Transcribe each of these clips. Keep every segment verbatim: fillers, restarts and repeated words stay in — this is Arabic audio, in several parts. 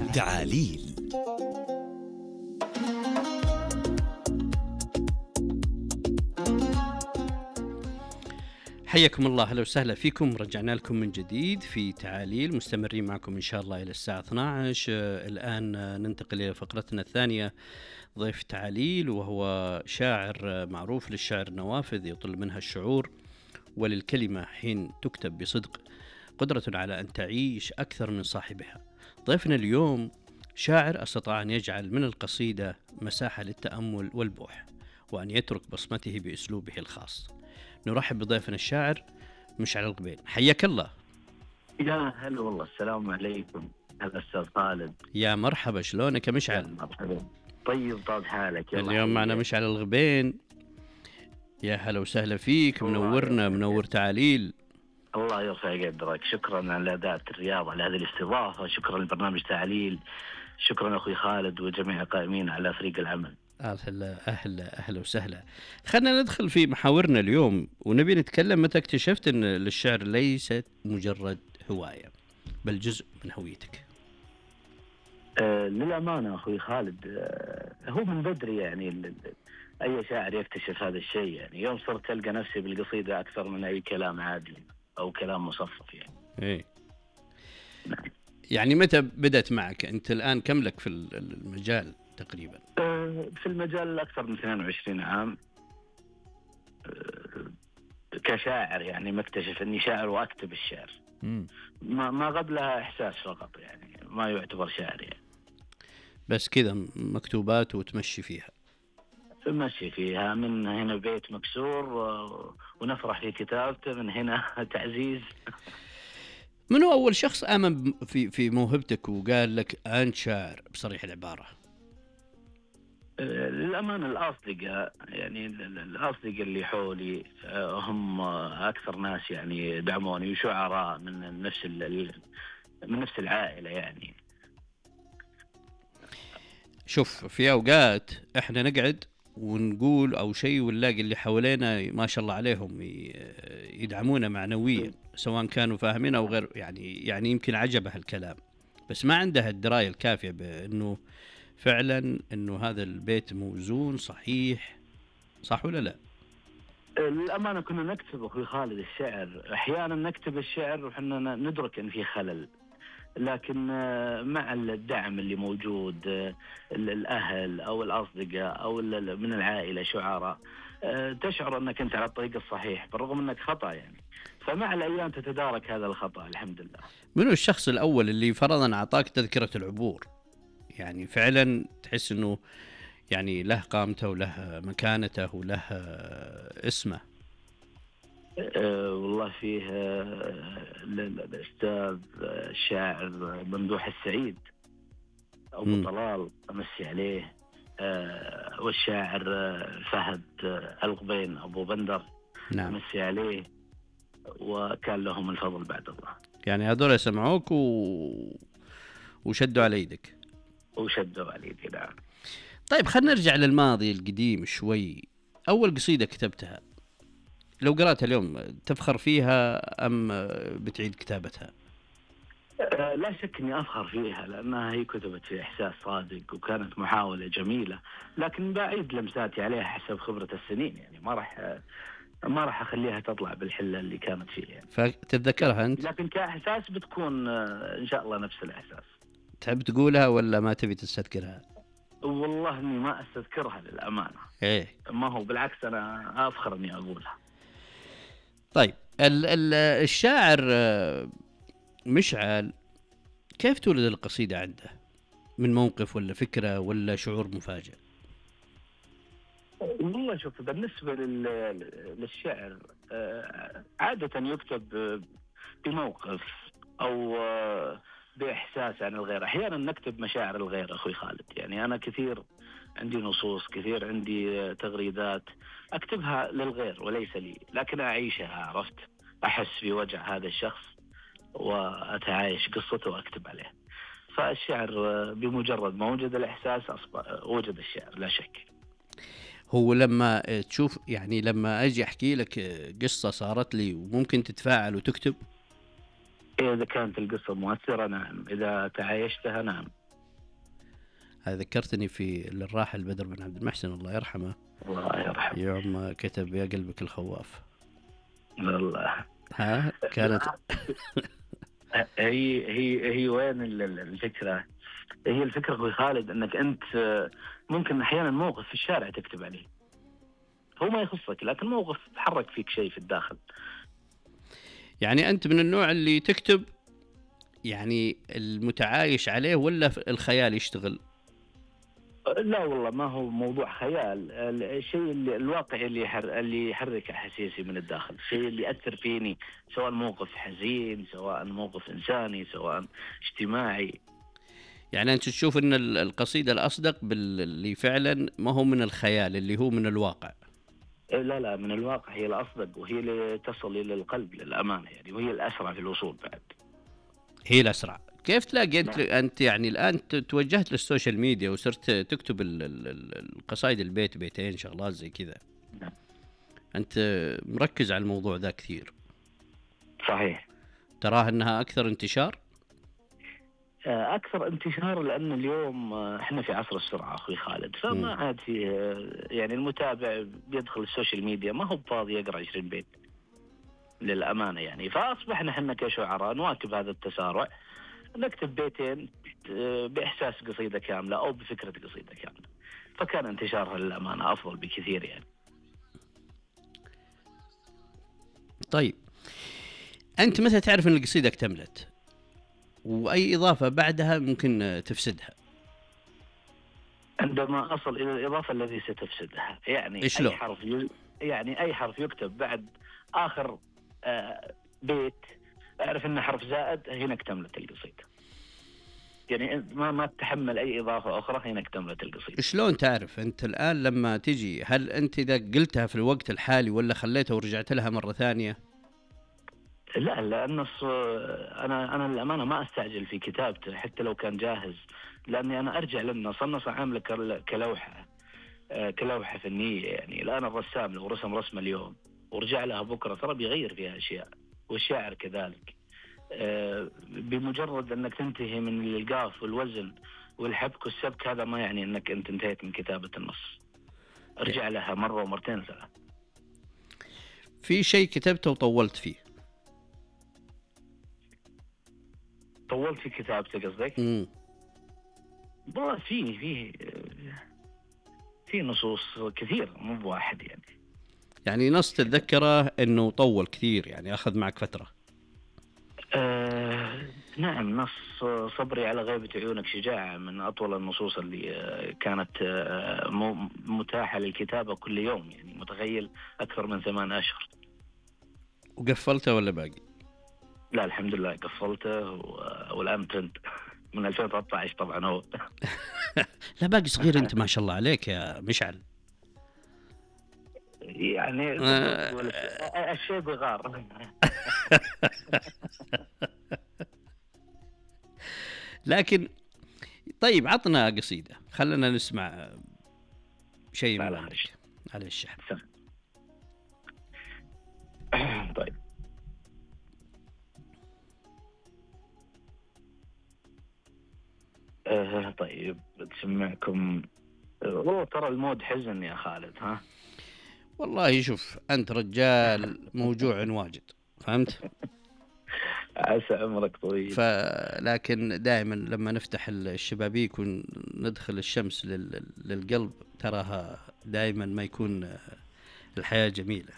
تعاليل. حياكم الله، اهلا وسهلا فيكم. رجعنا لكم من جديد في تعاليل، مستمرين معكم ان شاء الله الى الساعه اثنتي عشرة. الان ننتقل الى فقرتنا الثانيه، ضيف تعاليل، وهو شاعر معروف للشعر النوافذ، يطل منها الشعور وللكلمه حين تكتب بصدق قدرة على أن تعيش أكثر من صاحبها. ضيفنا اليوم شاعر استطاع أن يجعل من القصيدة مساحة للتأمل والبوح، وأن يترك بصمته بأسلوبه الخاص. نرحب بضيفنا الشاعر مشعل الغبين. حياك الله. يا هلا والله، السلام عليكم. هلا أستاذ خالد. يا مرحبا، شلونك يا مشعل؟ مرحبا. طيب طاب حالك. اليوم معنا مشعل الغبين. يا هلا وسهلا فيك، منورنا، منور تعاليل. الله يرفع قدرك. شكرا على أداء الرياض، على هذه الاستضافة. شكرا لبرنامج تعاليل. شكرا أخوي خالد وجميع القائمين على فريق العمل. أهلا أهلا أهلا وسهلا. خلنا ندخل في محاورنا اليوم، ونبي نتكلم متى اكتشفت أن الشعر ليست مجرد هواية بل جزء من هويتك؟ آه للأمانة أخوي خالد، آه هو من بدري يعني أي شاعر يكتشف هذا الشيء. يعني يوم صرت ألقى نفسي بالقصيدة أكثر من أي كلام عادي أو كلام مصفف يعني. إيه. يعني متى بدأت معك أنت؟ الآن كم لك في المجال تقريبا؟ في المجال أكثر من اثنين وعشرين عام كشاعر، يعني مكتشف أني شاعر وأكتب الشعر. مم. ما ما قبلها إحساس فقط، يعني ما يعتبر شعر يعني. بس كذا مكتوبات وتمشي فيها؟ تمشي فيها، من هنا بيت مكسور ونفرح في كتابته، من هنا تعزيز. منو أول شخص آمن في في موهبتك وقال لك أنت شاعر بصريح العبارة؟ للأمانة الأصدقاء، يعني الأصدقاء اللي حولي هم أكثر ناس يعني دعموني، وشعراء من نفس من نفس العائلة يعني. شوف، في أوقات إحنا نقعد ونقول أو شيء ونلاقي اللي حوالينا ما شاء الله عليهم يدعمونا معنويا، سواء كانوا فاهمين أو غير، يعني يعني يمكن عجبه الكلام بس ما عنده الدراية الكافية بأنه فعلا أنه هذا البيت موزون صحيح، صح ولا لا؟ للأمانة كنا نكتب أخوي خالد الشعر، أحيانا نكتب الشعر وحنا ندرك أن فيه خلل، لكن مع الدعم اللي موجود، الأهل أو الأصدقاء أو من العائلة شعراء، تشعر أنك أنت على الطريق الصحيح بالرغم أنك خطأ يعني. فمع الأيام تتدارك هذا الخطأ الحمد لله. منو الشخص الأول اللي فرضا أعطاك تذكرة العبور؟ يعني فعلا تحس أنه يعني له قامته وله مكانته وله اسمه. أه والله فيه أه الأستاذ الشاعر ممدوح السعيد أبو طلال، أمسي عليه. أه والشاعر فهد الغبين أبو بندر، نعم، أمسي عليه. وكان لهم الفضل بعد الله. يعني هذول سمعوك و... وشدوا على يدك. وشدوا على يدي، نعم. طيب خلينا نرجع للماضي القديم شوي. أول قصيدة كتبتها لو قرأتها اليوم تفخر فيها أم بتعيد كتابتها؟ أه لا شك أني أفخر فيها، لأنها هي كتبت في إحساس صادق وكانت محاولة جميلة، لكن بعيد لمساتي عليها حسب خبرة السنين، يعني ما راح ما راح أخليها تطلع بالحلة اللي كانت فيها يعني. فتتذكرها أنت؟ لكن كإحساس بتكون إن شاء الله نفس الإحساس. تحب تقولها ولا ما تبي تستذكرها؟ والله إني ما أستذكرها للأمانة. إيه، ما هو بالعكس، أنا أفخر إني أقولها. طيب ال ال الشاعر مشعل كيف تولد القصيدة عنده؟ من موقف ولا فكرة ولا شعور مفاجئ؟ والله شوف، بالنسبة للشعر عادة يكتب بموقف أو بإحساس عن الغير. أحيانا نكتب مشاعر الغير أخوي خالد، يعني أنا كثير عندي نصوص، كثير عندي تغريدات أكتبها للغير وليس لي، لكن أعيشها، عرفت، أحس بوجع هذا الشخص وأتعايش قصته وأكتب عليه. فالشعر بمجرد ما وجد الإحساس أصبح وجد الشعر لا شك. هو لما تشوف، يعني لما أجي أحكي لك قصة صارت لي وممكن تتفاعل وتكتب؟ إذا كانت القصة مؤثرة نعم، إذا تعايشتها نعم. هذا ذكرتني في الراحل بدر بن عبد المحسن الله يرحمه، الله يرحمه، يوم كتب يا قلبك الخواف. والله ها كانت هي هي هي وين الفكرة؟ هي الفكرة أخوي خالد أنك أنت ممكن أحيانا موقف في الشارع تكتب عليه، هو ما يخصك، لكن موقف تحرك فيك شيء في الداخل. يعني أنت من النوع اللي تكتب يعني المتعايش عليه ولا الخيال يشتغل؟ لا والله ما هو موضوع خيال، الشيء اللي الواقع اللي يحر اللي يحرك احاسيسي من الداخل، الشيء اللي يأثر فيني، سواء موقف حزين، سواء موقف إنساني، سواء اجتماعي. يعني أنت تشوف أن القصيدة الأصدق باللي فعلا ما هو من الخيال، اللي هو من الواقع. لا لا، من الواقع هي الأصدق، وهي اللي تصل إلى القلب للأمانة يعني، وهي الأسرع في الوصول بعد. هي الأسرع. كيف تلاقي أنت أنت يعني الآن توجهت للسوشيال ميديا وصرت تكتب القصائد البيت بيتين شغلات زي كذا؟ نعم. أنت مركز على الموضوع ذا كثير. صحيح. تراها أنها أكثر انتشار؟ أكثر انتشار لأن اليوم إحنا في عصر السرعة أخوي خالد، فما عاد في يعني المتابع بيدخل السوشيال ميديا ما هو فاضي يقرأ عشرين بيت للأمانة يعني، فأصبحنا إحنا كشعراء نواكب هذا التسارع، نكتب بيتين بإحساس قصيدة كاملة أو بفكرة قصيدة كاملة، فكان انتشارها للأمانة أفضل بكثير يعني. طيب أنت متى تعرف أن القصيدة اكتملت؟ وأي إضافة بعدها ممكن تفسدها؟ عندما أصل إلى الإضافة الذي ستفسدها، يعني إشلون؟ أي حرف ي... يعني أي حرف يكتب بعد آخر آه بيت أعرف أنه حرف زائد، هنا اكتملت القصيدة. يعني ما ما تحمل أي إضافة أخرى، هنا اكتملت القصيدة. شلون تعرف أنت الآن لما تجي؟ هل أنت إذا قلتها في الوقت الحالي ولا خليتها ورجعت لها مرة ثانية؟ لا لأن أنا أنا للأمانة ما أستعجل في كتابته حتى لو كان جاهز، لأني أنا أرجع للنص، النص عامله كلوحة كلوحة فنية يعني. الآن الرسام لو رسم رسمة اليوم ورجع لها بكرة ترى بيغير فيها أشياء، والشاعر كذلك. بمجرد أنك تنتهي من القاف والوزن والحبك والسبك، هذا ما يعني أنك أنت انتهيت من كتابة النص، ارجع لها مرة ومرتين ثلاث. في شيء كتبته وطولت فيه؟ طولت في كتابته قصدك؟ امم والله في في في نصوص كثير مو بواحد يعني. يعني نص تتذكره انه طول كثير يعني اخذ معك فترة؟ آه نعم، نص صبري على غيبة عيونك شجاعة من أطول النصوص اللي كانت متاحة للكتابة كل يوم يعني، متخيل أكثر من ثمان أشهر. وقفلته ولا باقي؟ لا الحمد لله قفلته، والآن ترند من ألفين وثلاثة عشر طبعا هو. لا باقي صغير انت ما شاء الله عليك يا مشعل. يعني الشيء بغار. لكن طيب عطنا قصيدة، خلنا نسمع شيء من عندك على الشحن. طيب آه طيب بتسمعكم. والله ترى المود حزن يا خالد. ها والله شوف أنت رجال موجوع واجد، فهمت؟ عسى عمرك طويل. فلكن دائما لما نفتح الشبابيك وندخل الشمس للقلب تراها دائما ما يكون الحياة جميلة.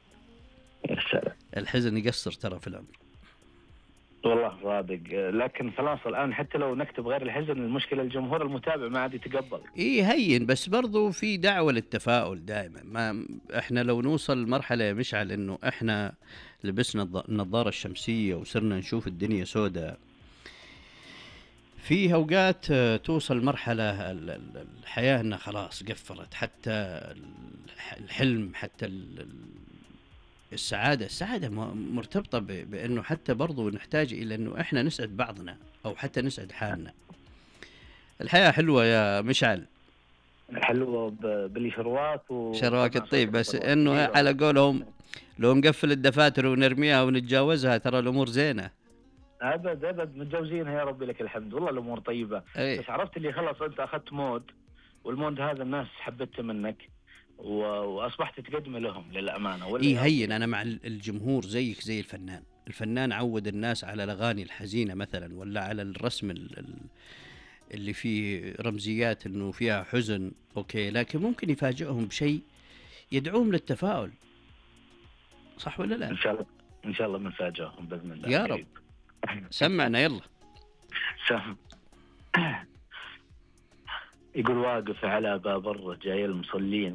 الحزن يقصر ترى في العمر. والله صادق، لكن خلاص الآن حتى لو نكتب غير الحزن المشكلة الجمهور المتابع ما عاد يتقبل. إيه هين، بس برضو في دعوة للتفاؤل دائما. ما إحنا لو نوصل مرحلة مشعل إنه إحنا لبسنا النظارة الشمسية وصرنا نشوف الدنيا سوداء، في أوقات توصل مرحلة الحياة إنها خلاص قفلت، حتى الحلم حتى السعادة السعادة مرتبطة بأنه حتى برضو نحتاج إلى أنه إحنا نسعد بعضنا أو حتى نسعد حالنا. الحياة حلوة يا مشعل، حلوة باللي شرواك شرواك الطيب، بس أنه على قولهم لو نقفل الدفاتر ونرميها ونتجاوزها ترى الأمور زينة. ابد ابد متجوزينها يا ربي لك الحمد، والله الامور طيبه. اي بس عرفت اللي خلص انت اخذت مود، والمود هذا الناس حبته منك و... واصبحت تقدم لهم للامانه. ولا اي هين انا مع الجمهور زيك زي الفنان. الفنان عود الناس على الاغاني الحزينه مثلا، ولا على الرسم اللي فيه رمزيات انه فيها حزن، اوكي، لكن ممكن يفاجئهم بشيء يدعوهم للتفاؤل، صح ولا لا؟ ان شاء الله ان شاء الله بنفاجئهم باذن الله يا رب. سمعنا يلا. سم يقول واقف على باب الرجاء المصلين،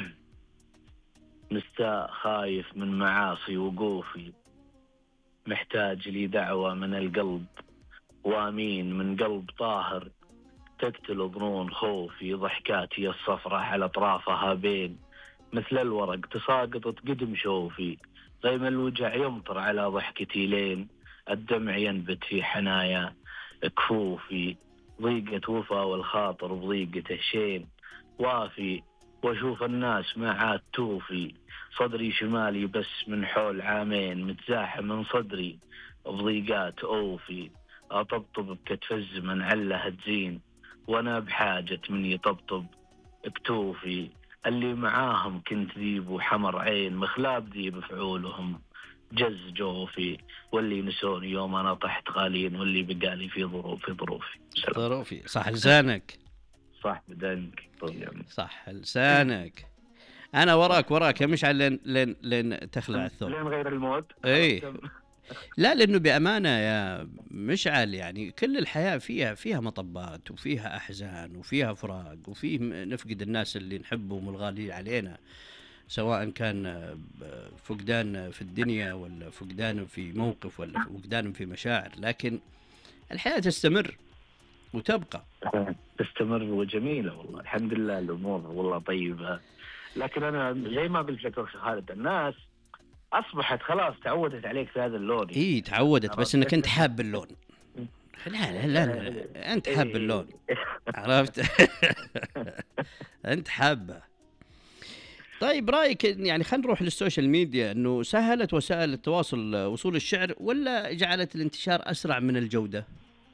مستاء خايف من معاصي وقوفي، محتاج لي دعوة من القلب وامين من قلب طاهر، تقتل ظنون خوفي، ضحكاتي الصفرة على اطرافها بين مثل الورق تساقط تقدم شوفي، غيم الوجع يمطر على ضحكتي لين الدمع ينبت في حنايا كفوفي، ضيقة وفا والخاطر بضيقته شين وافي، واشوف الناس ما عاد توفي، صدري شمالي بس من حول عامين متزاحم من صدري بضيقات اوفي، اطبطب بكتف الزمن عله تزين وانا بحاجة من يطبطب بتوفي، اللي معاهم كنت ذيب وحمر عين مخلاب ذيب فعولهم جز جوفي، واللي نسوني يوم انا طحت غالين، واللي بقالي في ظروف في ظروفي ظروفي. صح لسانك، صح بدنك طبعا، صح لسانك. انا وراك وراك يا مشعل لين لين لين تخلع الثوب، لين غير المود. اي لا، لانه بامانه يا مشعل يعني كل الحياه فيها فيها مطبات وفيها احزان وفيها فراق وفيه نفقد الناس اللي نحبهم والغالي علينا، سواء كان فقدان في الدنيا ولا فقدان في موقف ولا فقدان في مشاعر، لكن الحياه تستمر وتبقى تستمر وجميله والله الحمد لله الامور والله طيبه. لكن انا زي ما قلت لك اخي خالد، الناس اصبحت خلاص تعودت عليك في هذا اللون. اي تعودت، بس انك انت حاب اللون. لا لا لا, لا. انت حاب اللون، عرفت؟ انت حابه. طيب رايك يعني خلينا نروح للسوشيال ميديا، انه سهلت وسائل التواصل وصول الشعر ولا جعلت الانتشار اسرع من الجوده؟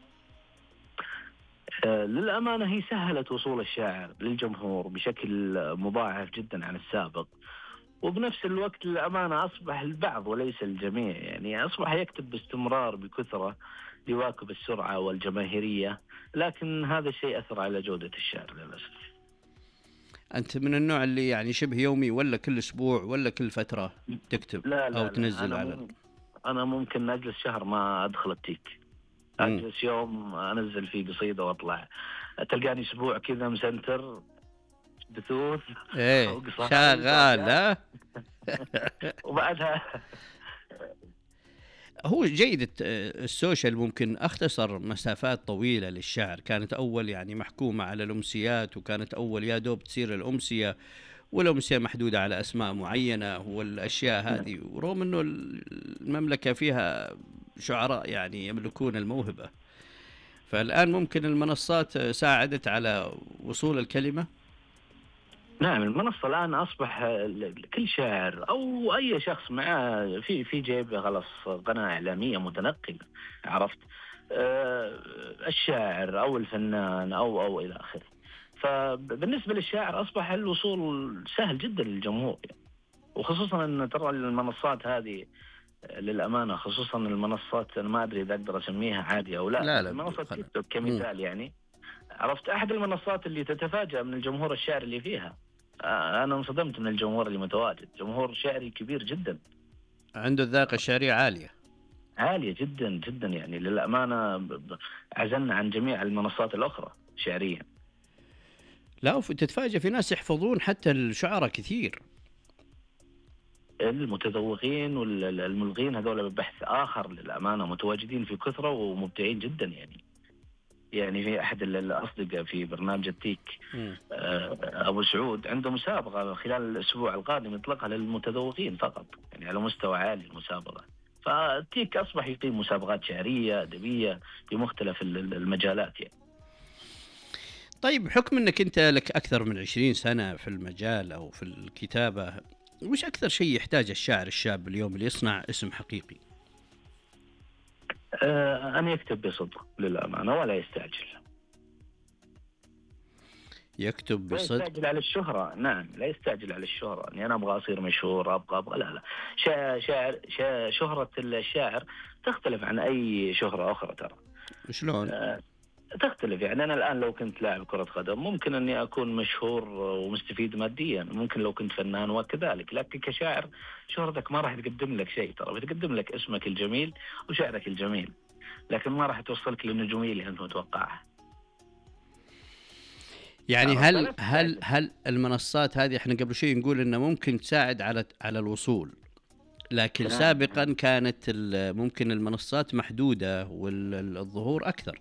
آه للامانه هي سهلت وصول الشاعر للجمهور بشكل مضاعف جدا عن السابق، وبنفس الوقت للأمانة أصبح البعض وليس الجميع يعني أصبح يكتب باستمرار بكثرة ليواكب السرعة والجماهيرية، لكن هذا الشيء أثر على جودة الشعر للأسف. أنت من النوع اللي يعني شبه يومي ولا كل أسبوع ولا كل فترة تكتب لا لا أو تنزل أنا على مم... أنا ممكن أجلس شهر ما أدخل التيك، أجلس يوم أنزل فيه قصيدة وأطلع، تلقاني أسبوع كذا مسنتر بثوث ايه شغال. ها وبعدها هو جيد السوشيال، ممكن اختصر مسافات طويلة للشعر. كانت اول يعني محكومة على الامسيات، وكانت اول يا دوب تصير الامسية والامسية محدودة على اسماء معينة والاشياء هذه، ورغم انه المملكة فيها شعراء يعني يملكون الموهبة، فالان ممكن المنصات ساعدت على وصول الكلمة. نعم المنصة الآن أصبح كل شاعر أو أي شخص معه في في جيبه خلاص قناة إعلامية متنقلة، عرفت؟ أه الشاعر أو الفنان أو أو إلى آخره. فبالنسبة للشاعر أصبح الوصول سهل جدا للجمهور يعني. وخصوصا أن ترى المنصات هذه للأمانة، خصوصا المنصات أنا ما أدري إذا أقدر أسميها عادي أو لا, لا, لا منصة تيك توك كمثال يعني، عرفت؟ أحد المنصات اللي تتفاجأ من الجمهور الشاعر اللي فيها. أنا انصدمت من الجمهور اللي متواجد، جمهور شعري كبير جدا، عنده الذاقة الشعرية عالية عالية جدا جدا يعني للأمانة، عزلنا عن جميع المنصات الأخرى شعريا. لا وتتفاجأ في ناس يحفظون حتى الشعراء كثير، المتذوقين والملغين هذول ببحث آخر للأمانة متواجدين في كثرة ومبدعين جدا يعني. يعني في أحد الأصدقاء في برنامج التيك أبو سعود عنده مسابقة خلال الأسبوع القادم يطلقها للمتذوقين فقط يعني على مستوى عالي المسابقة. فالتيك أصبح يقيم مسابقات شعرية أدبية في مختلف المجالات يعني. طيب بحكم أنك أنت لك أكثر من عشرين سنة في المجال أو في الكتابة، وش أكثر شيء يحتاج الشاعر الشاب اليوم اللي يصنع اسم حقيقي؟ آه أن يكتب بصدق للأمانة ولا يستعجل. يكتب لا بصدق. يستعجل على الشهرة، نعم لا يستعجل على الشهرة، يعني أنا أبغى أصير مشهور، أبغى أبغى لا لا شا شاعر شا شهرة الشاعر تختلف عن أي شهرة أخرى ترى. شلون؟ آه تختلف، يعني أنا الآن لو كنت لاعب كرة قدم ممكن أني أكون مشهور ومستفيد ماديا، ممكن لو كنت فنان وكذلك، لكن كشاعر شهرتك ما راح تقدم لك شيء، ترى بتقدم لك اسمك الجميل وشعرك الجميل، لكن ما راح توصلك للنجومية اللي أنت متوقعها. يعني هل هل هل المنصات هذه احنا قبل شيء نقول انه ممكن تساعد على على الوصول، لكن كلام. سابقا كانت ممكن المنصات محدودة والظهور أكثر.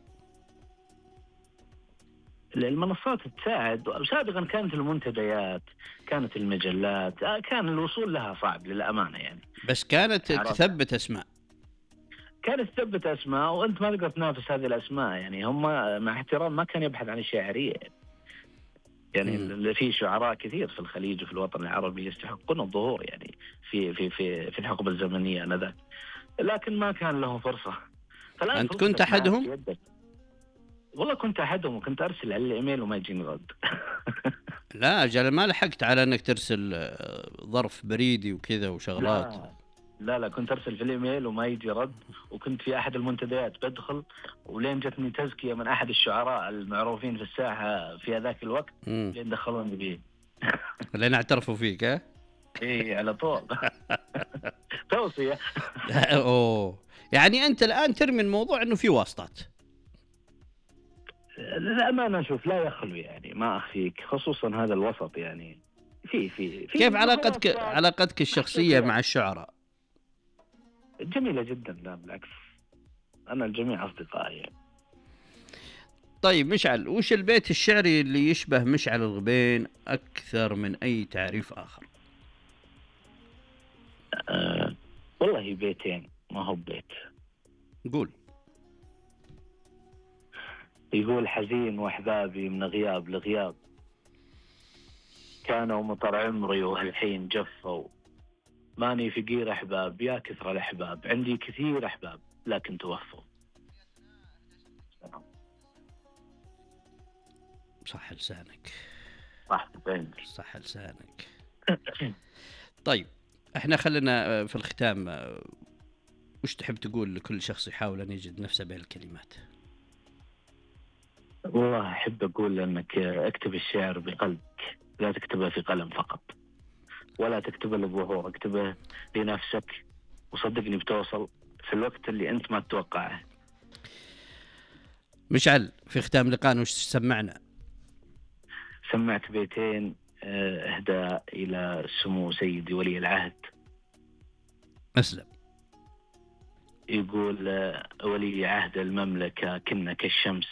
المنصات تساعد، سابقا كانت المنتديات، كانت المجلات، كان الوصول لها صعب للأمانة يعني، بس كانت عرفت. تثبت أسماء، كانت تثبت أسماء وأنت ما تقدر تنافس هذه الأسماء، يعني هم مع احترام ما كان يبحث عن الشاعرية، يعني اللي في شعراء كثير في الخليج وفي الوطن العربي يستحقون الظهور يعني في في في في الحقبة الزمنية آنذاك، لكن ما كان لهم فرصة. فالآن أنت كنت أحدهم؟ والله كنت أحدهم، وكنت أرسل على الإيميل وما يجيني رد. لا أجل ما لحقت على أنك ترسل ظرف بريدي وكذا وشغلات. لا لا لا كنت أرسل في الإيميل وما يجي رد، وكنت في أحد المنتديات بدخل ولين جتني تزكية من أحد الشعراء المعروفين في الساحة في هذاك الوقت لين دخلوني بيه. لين اعترفوا فيك ها؟ إيه على طول. توصية. أوه يعني أنت الآن ترمي الموضوع إنه في واسطات. لا ما نشوف لا يخلو يعني، ما أخفيك، خصوصا هذا الوسط يعني في في, في كيف علاقتك علاقتك الشخصية مع الشعراء؟ جميلة جدا، لا بالعكس أنا الجميع أصدقائي يعني. طيب مشعل، وش البيت الشعري اللي يشبه مشعل الغبين أكثر من أي تعريف آخر؟ أه والله بيتين ما هو بيت. قول. يقول حزين وأحبابي من غياب لغياب، كانوا مطر عمري وهالحين جفوا، ماني فقير أحباب يا كثر الأحباب، عندي كثير أحباب لكن توفوا. صح لسانك، صح بينك، صح لسانك. طيب احنا خلنا في الختام، وش تحب تقول لكل شخص يحاول أن يجد نفسه بين الكلمات؟ والله أحب أقول أنك اكتب الشعر بقلبك، لا تكتبه في قلم فقط، ولا تكتبه للظهور، اكتبه لنفسك، وصدقني بتوصل في الوقت اللي أنت ما تتوقعه. مشعل في ختام لقاءنا وش سمعنا؟ سمعت بيتين إهداء إلى سمو سيدي ولي العهد. أسلم. يقول ولي عهد المملكة كنا كالشمس،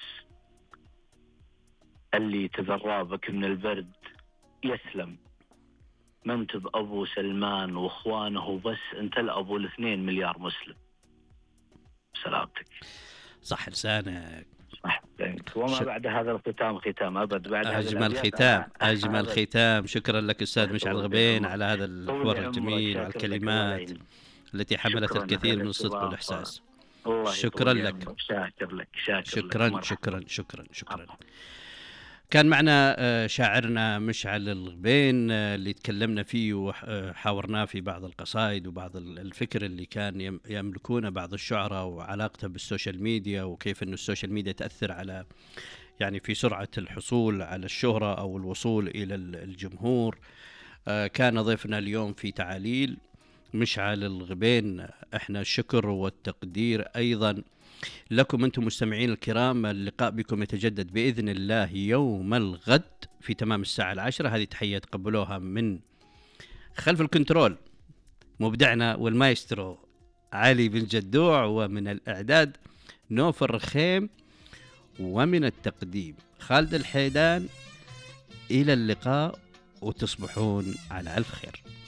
اللي تذرابك من البرد يسلم، ما انت بأبو سلمان واخوانه بس، انت الأبو الاثنين مليار مسلم. سلامتك. صح لسانك. صح بينك. وما ش... بعد هذا الختام ختام أبد. بعد أجمل ختام، أجمل ختام. شكرا لك أستاذ مشعل الغبين على هذا الحوار الجميل وعلى الكلمات التي حملت الكثير من الصدق والإحساس. شكرا لك. شاكر لك. شاكر شكرا لك. شكرا شكرا شكرا. كان معنا شاعرنا مشعل الغبين اللي تكلمنا فيه وحاورناه في بعض القصائد وبعض الفكر اللي كان يملكونه بعض الشعراء وعلاقته بالسوشيال ميديا، وكيف أن السوشيال ميديا تأثر على يعني في سرعة الحصول على الشهرة أو الوصول إلى الجمهور. كان ضيفنا اليوم في تعاليل مشعل الغبين. احنا الشكر والتقدير أيضا لكم أنتم مستمعين الكرام. اللقاء بكم يتجدد بإذن الله يوم الغد في تمام الساعة العاشرة. هذه تحية تقبلوها من خلف الكنترول مبدعنا والمايسترو علي بن جدوع، ومن الإعداد نوف الرخيم، ومن التقديم خالد الحيدان. إلى اللقاء وتصبحون على ألف خير.